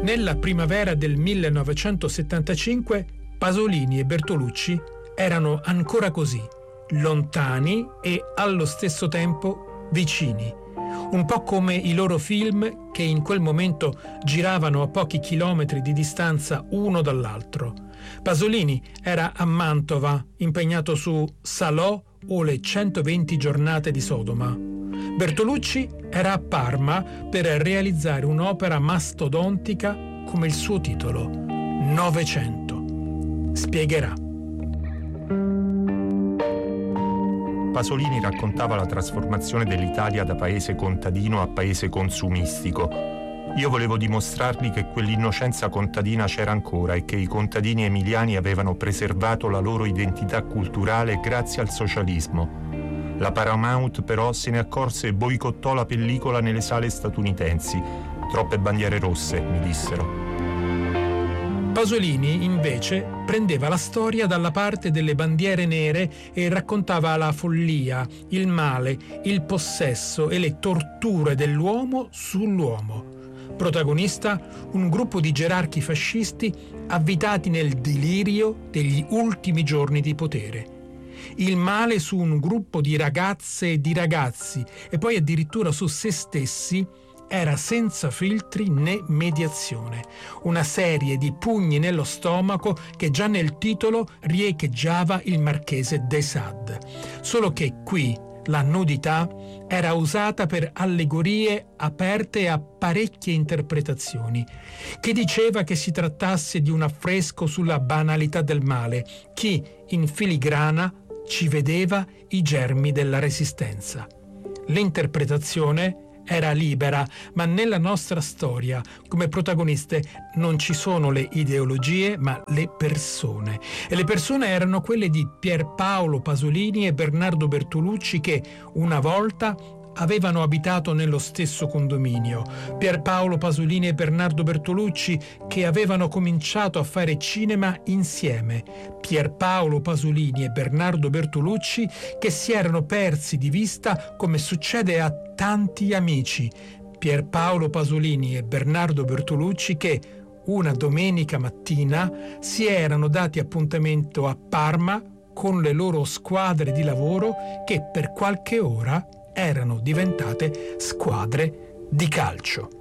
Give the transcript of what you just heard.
Nella primavera del 1975 Pasolini e Bertolucci erano ancora così, lontani e allo stesso tempo vicini. Un po' come i loro film che in quel momento giravano a pochi chilometri di distanza uno dall'altro. Pasolini era a Mantova, impegnato su Salò o le 120 giornate di Sodoma. Bertolucci era a Parma per realizzare un'opera mastodontica come il suo titolo, Novecento. Spiegherà. Pasolini raccontava la trasformazione dell'Italia da paese contadino a paese consumistico. Io volevo dimostrargli che quell'innocenza contadina c'era ancora e che i contadini emiliani avevano preservato la loro identità culturale grazie al socialismo. La Paramount però se ne accorse e boicottò la pellicola nelle sale statunitensi. Troppe bandiere rosse, mi dissero. Pasolini, invece, prendeva la storia dalla parte delle bandiere nere e raccontava la follia, il male, il possesso e le torture dell'uomo sull'uomo. Protagonista, un gruppo di gerarchi fascisti avvitati nel delirio degli ultimi giorni di potere. Il male su un gruppo di ragazze e di ragazzi e poi addirittura su se stessi era senza filtri né mediazione. Una serie di pugni nello stomaco che già nel titolo riecheggiava il marchese de Sade. Solo che qui la nudità era usata per allegorie aperte a parecchie interpretazioni. Chi diceva che si trattasse di un affresco sulla banalità del male, chi in filigrana ci vedeva i germi della resistenza. L'interpretazione era libera, ma nella nostra storia come protagoniste non ci sono le ideologie ma le persone. E le persone erano quelle di Pierpaolo Pasolini e Bernardo Bertolucci che una volta avevano abitato nello stesso condominio. Pierpaolo Pasolini e Bernardo Bertolucci che avevano cominciato a fare cinema insieme. Pierpaolo Pasolini e Bernardo Bertolucci che si erano persi di vista come succede a tanti amici. Pierpaolo Pasolini e Bernardo Bertolucci che una domenica mattina si erano dati appuntamento a Parma con le loro squadre di lavoro che per qualche ora erano diventate squadre di calcio.